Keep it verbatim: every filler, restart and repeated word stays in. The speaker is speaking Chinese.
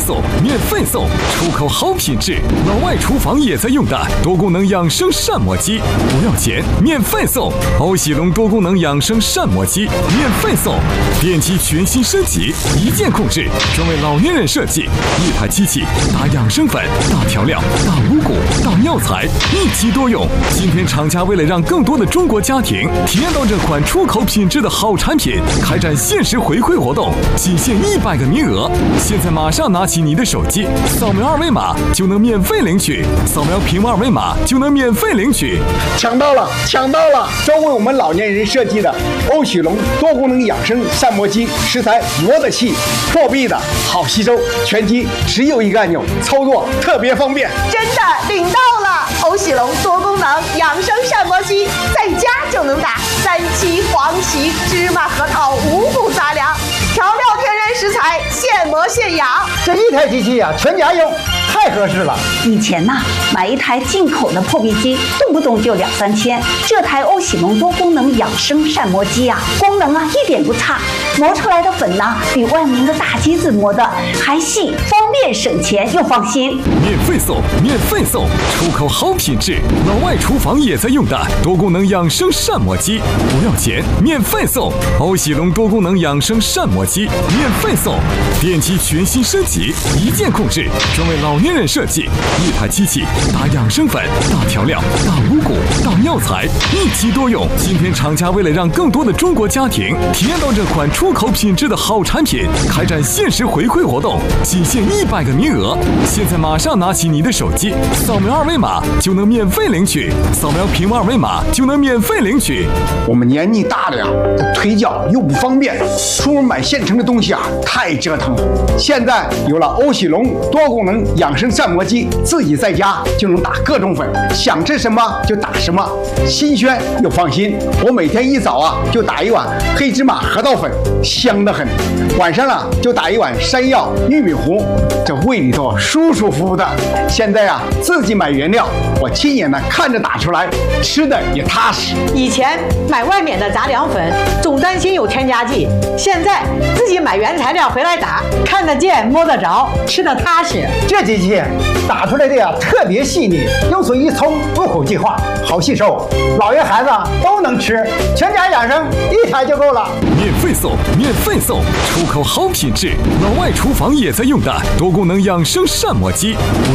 送，免费送！出口好品质，老外厨房也在用的多功能养生膳魔机，不要钱，免费送！欧喜龙多功能养生膳魔机免费送，电机全新升级，一键控制，专为老年人设计，一台机器打养生粉、打调料、打五谷、打药材，一机多用。今天厂家为了让更多的中国家庭体验到这款出口品质的好产品，开展限时回馈活动，仅限一百个名额。现在马上拿起你的手机，扫描二维码就能免费领取，扫描屏幕二维码就能免费领取。 抢到了，抢到了！专为我们老年人设计的欧喜龙多功能养生膳魔机，食材磨得细，破壁的，好吸收，全机只有一个按钮，操作特别方便。 真的领到了！欧喜龙多功能养生膳魔机，在家就能打三七、黄芪、芝麻、核桃五谷杂粮，调料天然食材，现磨现养。 这一台机器呀、啊，全家用，太合适了。 以前呐、啊，买一台进口的破壁机，动不动就两三千。这台欧喜龙多功能养生膳魔机啊，功能啊一点不差，磨出来的粉呢、啊，比外面的大机子磨的还细，方便省钱又放心。 免费送，免费送！出口好品质，老外厨房也在用的多功能养生膳魔机，不要钱，免费送！欧喜龙多功能养生膳魔机免费送，电机全新升级，一键控制，专为老年人设计，一台机器打养生粉、打调料、打五谷、打药材，一机多用。今天厂家为了让更多的中国家庭体验到这款出口品质的好产品，开展限时回馈活动，仅限一百个名额。现在马上拿起你的手机，扫描二维码就能免费领取，扫描屏幕二维码就能免费领取。 我们年纪大了呀，这腿脚又不方便，出门买现成的东西啊，太折腾了。现在有了欧喜龙多功能养生膳魔机，自己在家就能打各种粉，想吃什么就打什么，新鲜又放心。我每天一早啊就打一碗黑芝麻核桃粉，香得很；晚上啊就打一碗山药玉米糊，这胃里头舒舒服服的。现在啊自己买原料，我亲眼的看着打出来，吃的也踏实。 以前买外面的杂粮粉，总担心有添加剂，现在自己买原材料回来打，看得见摸得着，吃得踏实。 这机器打出来的呀特别细腻，用水一冲，入口即化，好吸收，老爷孩子都能吃，全家养生一台就够了。 免费送，免费送！出口好品质，老外厨房也在用的多功能养生膳魔机。